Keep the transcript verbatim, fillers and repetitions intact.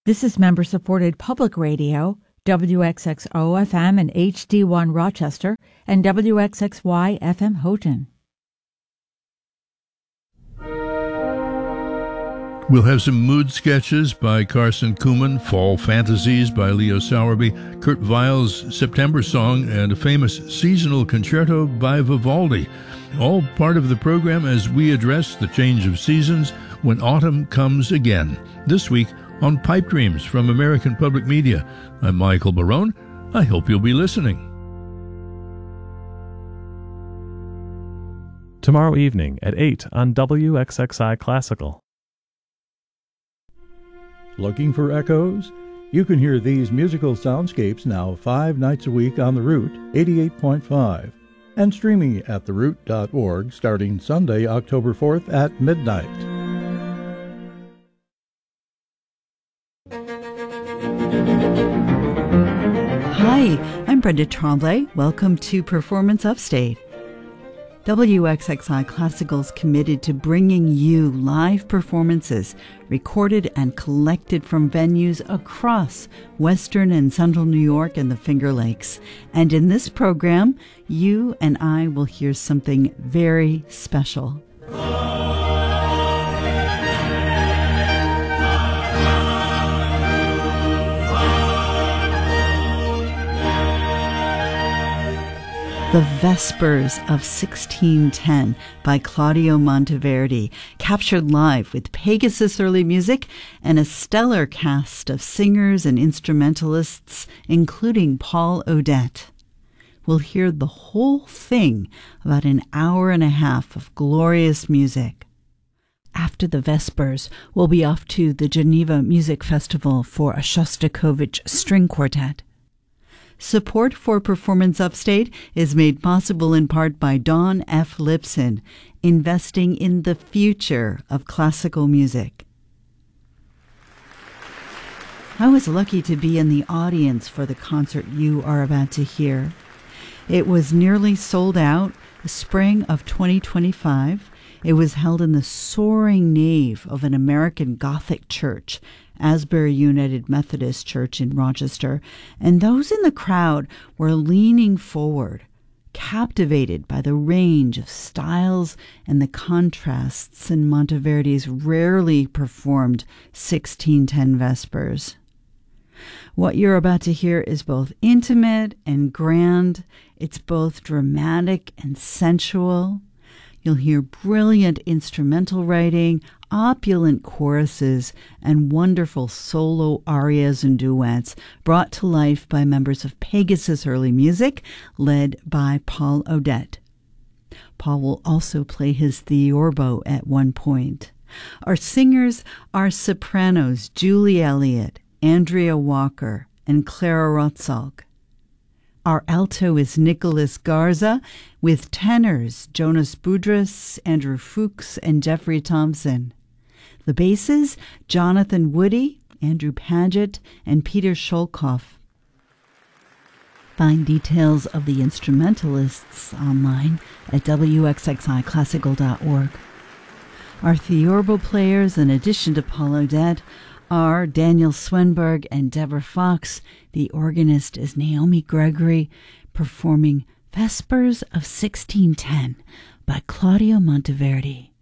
This is member-supported public radio, W X X O F M and H D one Rochester, and W X X Y F M Houghton. We'll have some mood sketches by Carson Kuhlman, Fall Fantasies by Leo Sowerby, Kurt Weill's September Song, and a famous seasonal concerto by Vivaldi. All part of the program as we address the change of seasons when autumn comes again. This week on Pipe Dreams from American Public Media. I'm Michael Barone. I hope you'll be listening. Tomorrow evening at eight on W X X I Classical. Looking for echoes? You can hear these musical soundscapes now five nights a week on The Root eighty-eight point five and streaming at the root dot org starting Sunday, October fourth at midnight. Hi, I'm Brenda Tremblay. Welcome to Performance Upstate. W X X I Classical's committed to bringing you live performances recorded and collected from venues across Western and Central New York and the Finger Lakes. And in this program, you and I will hear something very special. The Vespers of sixteen ten by Claudio Monteverdi, captured live with Pegasus Early Music and a stellar cast of singers and instrumentalists, including Paul Odette. We'll hear the whole thing, about an hour and a half of glorious music. After the Vespers, we'll be off to the Geneva Music Festival for a Shostakovich string quartet. Support for Performance Upstate is made possible in part by Dawn F. Lipson, investing in the future of classical music. I was lucky to be in the audience for the concert you are about to hear. It was nearly sold out, the spring of twenty twenty-five. It was held in the soaring nave of an American Gothic church, Asbury United Methodist Church in Rochester, and those in the crowd were leaning forward, captivated by the range of styles and the contrasts in Monteverdi's rarely performed sixteen ten Vespers. What you're about to hear is both intimate and grand. It's both dramatic and sensual. You'll hear brilliant instrumental writing, opulent choruses, and wonderful solo arias and duets brought to life by members of Pegasus Early Music, led by Paul Odette. Paul will also play his theorbo at one point. Our singers are sopranos Julie Elliott, Andrea Walker, and Clara Rotzalk. Our alto is Nicholas Garza, with tenors Jonas Budrys, Andrew Fuchs, and Jeffrey Thompson. The basses, Jonathan Woody, Andrew Paget, and Peter Scholkoff. Find details of the instrumentalists online at W X X I classical dot org. Our theorbo players, in addition to Paul Odette, are Daniel Swenberg and Deborah Fox. The organist is Naomi Gregory, performing Vespers of sixteen ten by Claudio Monteverdi.